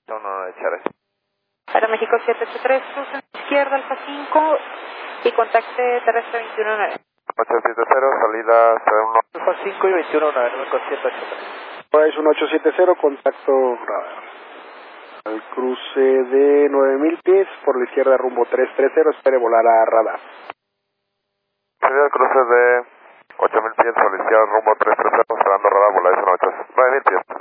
No, Chávez. Aeroméxico 783, cruce en izquierda, Alfa 5 y contacte terrestre 219. 870, salida C1. Alfa 5 y 219, Aeroméxico 783. Es un 870, contacto radar. Al cruce de 9000 pies, por la izquierda rumbo 330, espere volar a radar. Salida al cruce de 8000 pies, por la izquierda rumbo 330, esperando radar, volar 9000 pies.